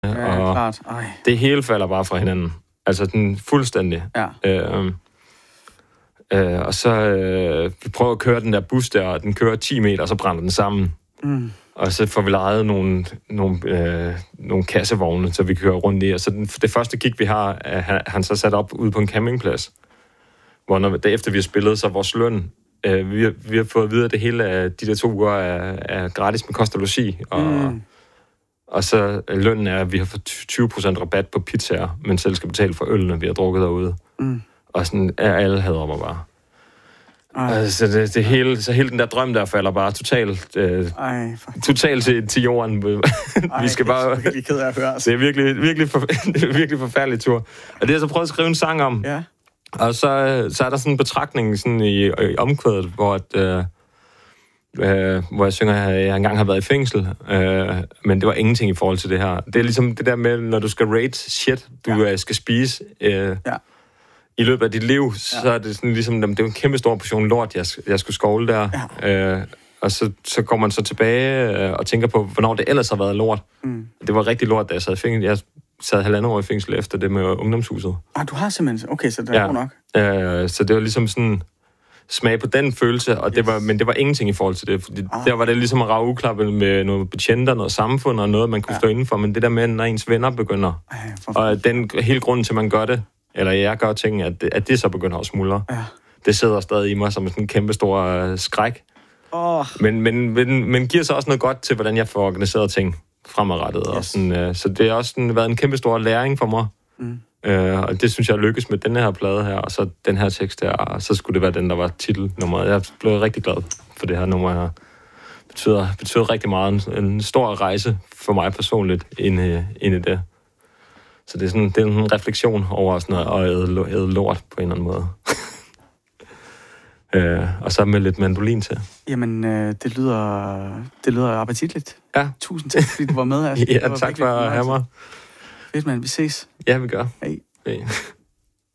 og klart. Det hele falder bare fra hinanden. Altså den fuldstændig. Ja. Og så vi prøver at køre den der bus der, og den kører 10 meter, og så brænder den sammen. Og så får vi lejet nogle kassevogne, så vi kører rundt i. Og så det første gig, vi har, han så sat op ude på en campingplads. Hvor efter vi har spillet, så vores løn, vi har fået at vide, at det hele af de der 2 uger er gratis med kost og logi. Og så lønnen er, at vi har fået 20% rabat på pizzaer, men selv skal betale for ølene, vi har drukket derude. Og sådan alle hader mig bare. Så hele den der drøm der falder bare totalt til jorden. Vi skal bare. Det er ked af at høre. Det er virkelig forfærdelig tur. Og det har jeg så prøvet at skrive en sang om. Ja. Og så er der sådan en betragtning sådan i omkvædet, hvor jeg synger, at jeg engang har været i fængsel, men det var ingenting i forhold til det her. Det er ligesom det der med, når du skal rate shit, du skal spise i løbet af dit liv, så er det sådan ligesom, det er en kæmpe stor portion lort, jeg skulle skovle der. Og så går man så tilbage og tænker på, hvornår det ellers har været lort. Det var rigtig lort, da jeg sad i fængsel. Jeg sad 1,5 år i fængsel efter det med ungdomshuset. Du har simpelthen... Okay, så det er god nok. Så det var ligesom sådan smag på den følelse, og men det var ingenting i forhold til det. Fordi der var det ligesom at rage uklappet med nogle betjenter, noget samfund og noget, man kunne stå indenfor. Men det der med, når ens venner begynder, og den hele grunden til, at man gør det, eller jeg gør ting, at det så begynder at smuldre. Det sidder stadig i mig som sådan en kæmpe stor skræk. Men giver så også noget godt til, hvordan jeg får organiseret ting fremadrettet. Og sådan, så det har også været en kæmpe stor læring for mig. Og det synes jeg lykkes med den her plade her, og så den her tekst her, og så skulle det være den, der var titelnummeret. Jeg blev rigtig glad for det her nummer her. Betyder rigtig meget. En stor rejse for mig personligt ind i det. Så det er en refleksion over sådan noget, og æde lort på en eller anden måde. Og så med lidt mandolin til. Jamen, det lyder appetitligt. Ja. Tusind tak, fordi du var med her. Ja, tak for at have mig. Fedt, mand. Vi ses. Ja, vi gør. Hej. Hej.